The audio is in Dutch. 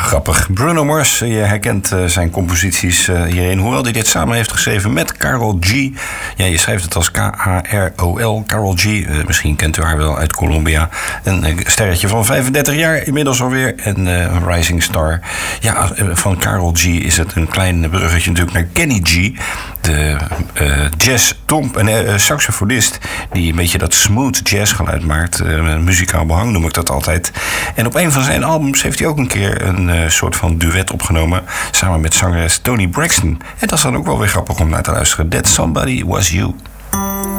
Grappig. Bruno Mars, je herkent zijn composities hierin. Hoewel hij dit samen heeft geschreven met Karol G. Ja, je schrijft het als K-A-R-O-L. Karol G. Misschien kent u haar wel uit Colombia. Een sterretje van 35 jaar inmiddels alweer. En een rising star. Ja, van Karol G is het een klein bruggetje natuurlijk naar Kenny G. De saxofonist die een beetje dat smooth jazzgeluid maakt. Muzikaal behang noem ik dat altijd. En op een van zijn albums heeft hij ook een keer een soort van duet opgenomen samen met zangeres Toni Braxton. En dat is dan ook wel weer grappig om naar te luisteren. That Somebody Was You.